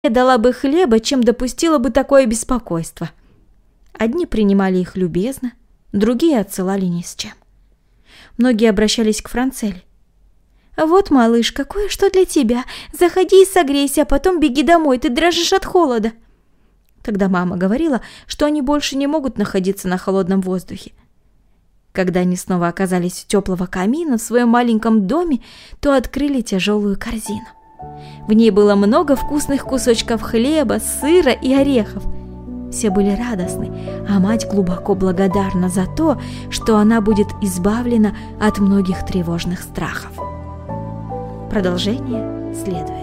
дала бы хлеба, чем допустила бы такое беспокойство. Одни принимали их любезно, другие отсылали ни с чем. Многие обращались к Францелли. «Вот, малышка, кое-что для тебя. Заходи и согрейся, а потом беги домой, ты дрожишь от холода». Тогда мама говорила, что они больше не могут находиться на холодном воздухе. Когда они снова оказались у теплого камина в своем маленьком доме, то открыли тяжелую корзину. В ней было много вкусных кусочков хлеба, сыра и орехов. Все были радостны, а мать глубоко благодарна за то, что она будет избавлена от многих тревожных страхов. Продолжение следует.